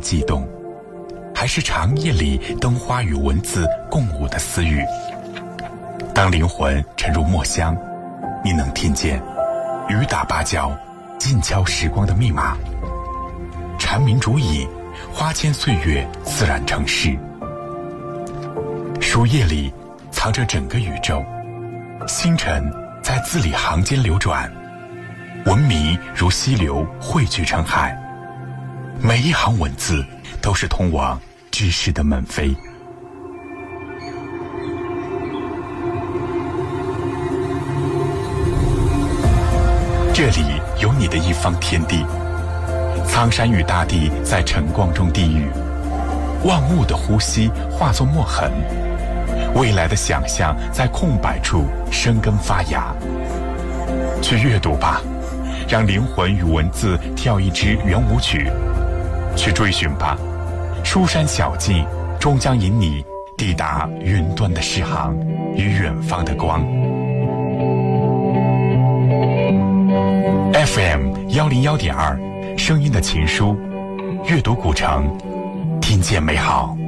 悸动，还是长夜里灯花与文字共舞的私语？当灵魂沉入墨香，你能听见雨打芭蕉，静敲时光的密码。蝉鸣竹影，花间岁月自然成诗。书页里藏着整个宇宙，星辰在字里行间流转，文明如溪流汇聚成海。每一行文字都是通往知识的门扉。这里有你的一方天地，苍山与大地在晨光中低语，万物的呼吸化作墨痕，未来的想象在空白处生根发芽。去阅读吧，让灵魂与文字跳一支圆舞曲。去追寻吧，书山小径终将引你抵达云端的诗行与远方的光。FM 101.2，声音的情书，阅读古城，听见美好。